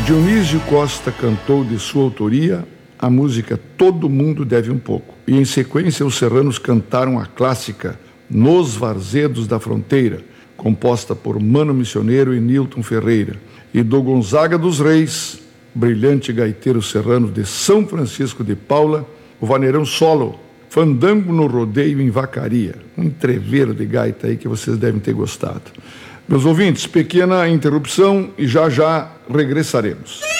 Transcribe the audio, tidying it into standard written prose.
Dionísio Costa cantou de sua autoria a música Todo Mundo Deve Um Pouco. E em sequência os serranos cantaram a clássica Nos Varzedos da Fronteira, composta por Mano Missioneiro e Nilton Ferreira. E do Gonzaga dos Reis, brilhante gaiteiro serrano de São Francisco de Paula, o vaneirão solo, Fandango no Rodeio em Vacaria. Um entreveiro de gaita aí que vocês devem ter gostado. Meus ouvintes, pequena interrupção e já regressaremos.